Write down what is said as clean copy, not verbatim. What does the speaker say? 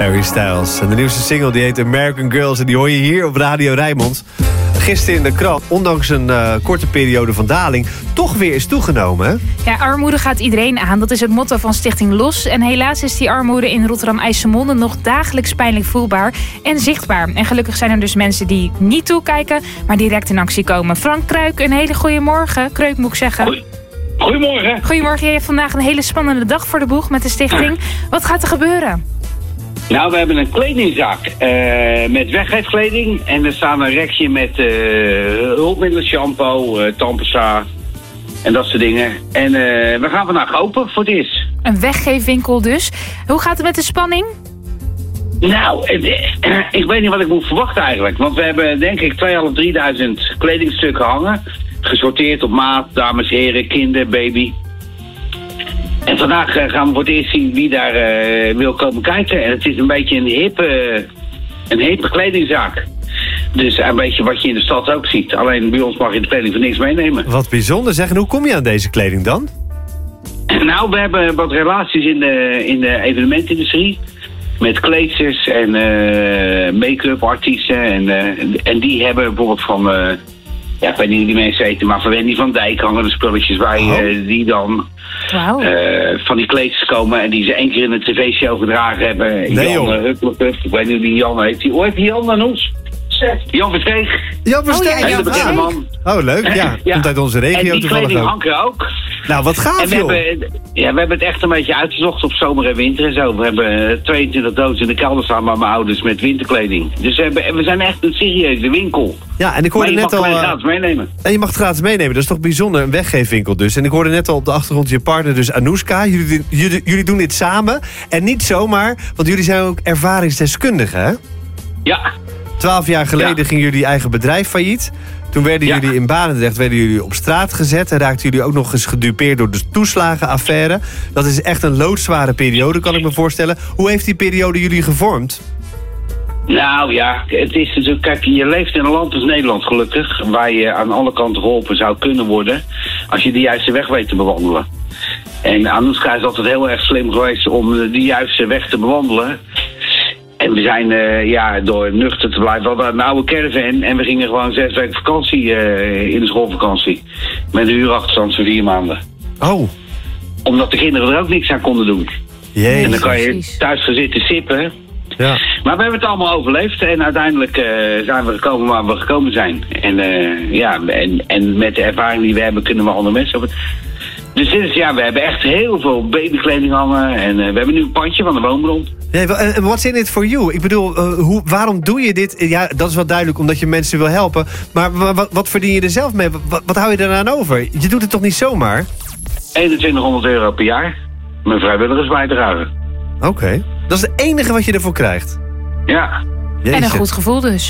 Harry Styles. En de nieuwste single die heet American Girls. En die hoor je hier op Radio Rijnmond. Gisteren in de krant, ondanks een korte periode van daling, toch weer is toegenomen, hè? Ja, armoede gaat iedereen aan. Dat is het motto van Stichting LOS. En helaas is die armoede in Rotterdam-IJsselmonde nog dagelijks pijnlijk voelbaar en zichtbaar. En gelukkig zijn er dus mensen die niet toekijken, maar direct in actie komen. Frank Kruik, een hele goede morgen. Kreuk moet ik zeggen. Goedemorgen. Goedemorgen, je hebt vandaag een hele spannende dag voor de boeg met de stichting. Wat gaat er gebeuren? Nou, we hebben een kledingzaak met weggeefkleding. En er staat een rekje met hulpmiddelen, shampoo, tandpasta en dat soort dingen. En we gaan vandaag open voor het eerst. Een weggeefwinkel dus. Hoe gaat het met de spanning? Nou, ik weet niet wat ik moet verwachten eigenlijk. Want we hebben denk ik 2.500, 3.000 kledingstukken hangen. Gesorteerd op maat, dames, heren, kinder, baby. En vandaag gaan we voor het eerst zien wie daar wil komen kijken. En het is een beetje een hippe kledingzaak. Dus een beetje wat je in de stad ook ziet. Alleen bij ons mag je de kleding voor niks meenemen. Wat bijzonder zeg. En hoe kom je aan deze kleding dan? Nou, we hebben wat relaties in de evenementindustrie. Met kleedsters en make-up artiesten. En die hebben bijvoorbeeld van... ja, ik weet niet hoe die mensen eten, maar van Wendy van Dijk hangen de spulletjes bij die dan van die kleedjes komen en die ze 1 keer in een tv-show gedragen hebben. Nee, Jan Huppelpuff, ik weet niet hoe die Jan heet. Hoe heet die Jan aan ons? Jan Versteeg. Jan Versteeg. Hele bekende man. Oh, leuk. Ja, komt uit onze regio en die toevallig kleding ook. hangt er ook. Nou, wat gaaf, en joh. we hebben het echt een beetje uitgezocht op zomer en winter en zo. We hebben 22 dozen in de kelder staan bij mijn ouders met winterkleding. Dus we zijn echt een serieuze winkel. Ja, en ik hoorde net al... Maar je mag het gratis meenemen. En je mag het gratis meenemen. Dat is toch bijzonder, een weggeefwinkel dus. En ik hoorde net al op de achtergrond je partner, dus Anoushka. Jullie doen dit samen. En niet zomaar, want jullie zijn ook ervaringsdeskundigen, hè? Ja. 12 jaar geleden ging jullie eigen bedrijf failliet. Toen werden jullie in Barendrecht op straat gezet. En raakten jullie ook nog eens gedupeerd door de toeslagenaffaire. Dat is echt een loodzware periode, kan ik me voorstellen. Hoe heeft die periode jullie gevormd? Nou ja, het is natuurlijk, kijk, je leeft in een land als Nederland gelukkig, waar je aan alle kanten geholpen zou kunnen worden, als je de juiste weg weet te bewandelen. En Anoushka is altijd heel erg slim geweest om de juiste weg te bewandelen. En we zijn, door nuchter te blijven, we hadden een oude caravan en we gingen gewoon 6 weken vakantie in de schoolvakantie. Met een huurachterstand van 4 maanden. Oh. Omdat de kinderen er ook niks aan konden doen. Jezus. En dan kan je thuis gaan zitten sippen. Ja. Maar we hebben het allemaal overleefd en uiteindelijk zijn we gekomen waar we gekomen zijn. En met de ervaring die we hebben kunnen we andere mensen over. Dus dit is, we hebben echt heel veel babykleding hangen en we hebben nu een pandje van de woonbron. En what's in it for you? Ik bedoel, waarom doe je dit? Ja, dat is wel duidelijk, omdat je mensen wil helpen. Maar wat verdien je er zelf mee? Wat hou je eraan over? Je doet het toch niet zomaar? €2100 per jaar. Mijn vrijwilligersbijdrage. Oké. Dat is het enige wat je ervoor krijgt? Ja. Jeetje. En een goed gevoel dus.